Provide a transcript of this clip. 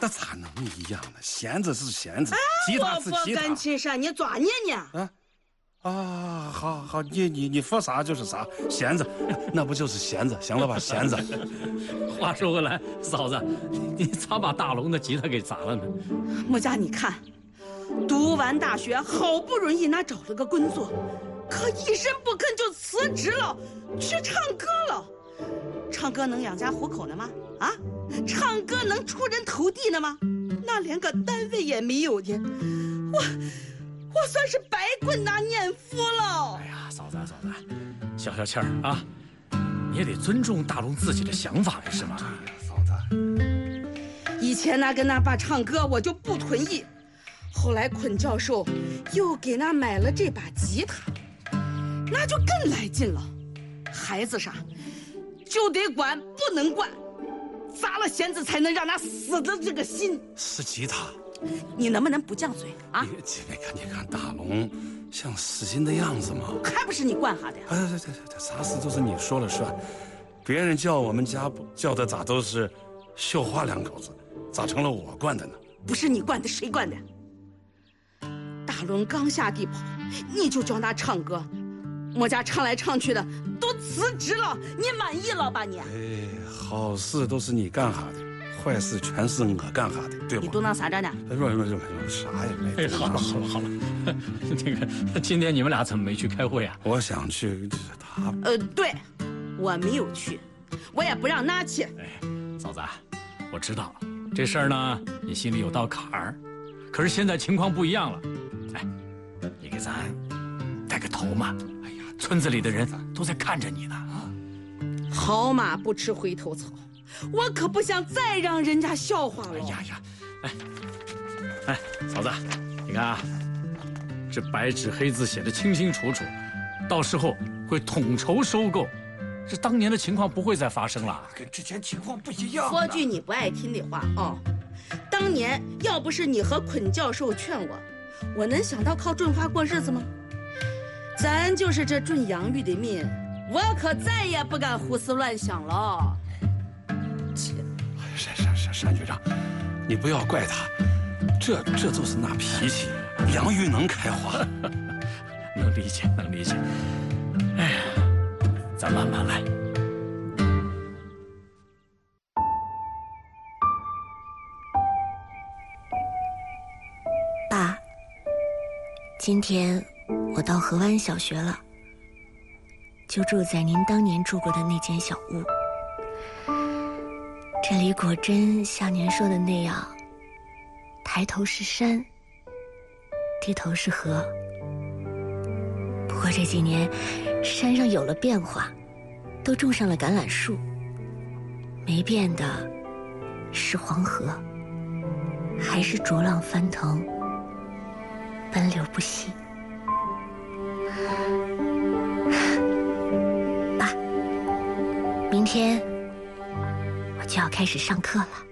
那咋能一样呢？弦子是弦子，吉他是吉他。 我不跟亲上，你抓捏呢？ 好，你说啥就是啥。弦子，那不就是弦子？行了吧，弦子。 话说回来，嫂子，你咋把大龙的吉他给砸了呢？ 木家，你看，读完大学，好不容易哪找了个工作，可一声不吭就辞职了，去唱歌了。唱歌能养家糊口呢吗？啊，唱歌能出人头地呢吗？那连个单位也没有的，我算是白滚那年夫了。 哎呀，嫂子，消消气儿啊，你也得尊重大龙自己的想法呀，是吧？ 嫂子， 以前那跟那爸唱歌，我就不同意。后来坤教授又给那买了这把吉他，那就更来劲了。孩子啥就得管，不能惯，砸了弦子才能让他死的这个心。 是吉他。 你能不能不犟嘴啊？ 你看大龙像死心的样子吗？ 还不是你惯下的？ 对，啥事都是你说了算。别人叫我们家叫的咋都是绣花两口子，咋成了我惯的呢？ 不是你惯的，谁惯的？大龙刚下地跑，你就教他唱歌，我家唱来唱去的都辞职了，你满意了吧你？ 哎，好事都是你干下的，坏事全是我干下的，对吧？ 你都能啥着呢？ 啥也没。 好了，这个今天你们俩怎么没去开会啊？ 我想去，他对，我没有去，我也不让他去。 哎，嫂子，我知道了，这事儿呢，你心里有道坎儿，可是现在情况不一样了。哎，你给咱带个头嘛！哎呀，村子里的人都在看着你呢啊！ 好马不吃回头草，我可不想再让人家笑话了。 哎呀，哎，嫂子，你看啊，这白纸黑字写的清清楚楚，到时候会统筹收购，这当年的情况不会再发生了。 跟之前情况不一样。 说句你不爱听的话啊，当年要不是你和捆教授劝我，我能想到靠种花过日子吗？咱就是这种养育的命，我可再也不敢胡思乱想了。 单局长，你不要怪他，这就是那脾气，养育能开花。 能理解。哎呀，咱慢慢来。 爸，今天我到河湾小学了，就住在您当年住过的那间小屋。这里果真像您说的那样，抬头是山，低头是河。不过这几年山上有了变化，都种上了橄榄树，没变的是黄河，还是浊浪翻腾，奔流不息。爸，明天我就要开始上课了。